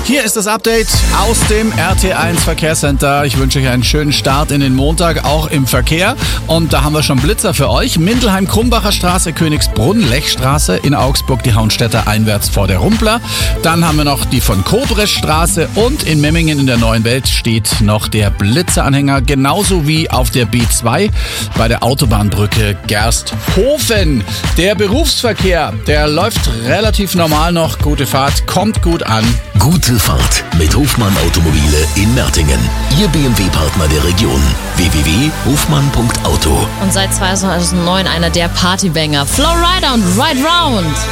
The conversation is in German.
Hier ist das Update aus dem RT1 Verkehrscenter. Ich wünsche euch einen schönen Start in den Montag, auch im Verkehr. Und da haben wir schon Blitzer für euch. Mindelheim-Krumbacher Straße, Königsbrunn-Lechstraße, in Augsburg die Hauenstädter einwärts vor der Rumpler. Dann haben wir noch die von Kobrestraße und in Memmingen in der Neuen Welt steht noch der Blitzeranhänger, genauso wie auf der B2 bei der Autobahnbrücke Gersthofen. Der Berufsverkehr, der läuft relativ normal noch. Gute Fahrt, kommt gut an. Gute Fahrt mit Hofmann Automobile in Mertingen. Ihr BMW-Partner der Region. www.hofmann.auto. Und seit 2009 einer der Partybanger. Flowrider und Ride Round.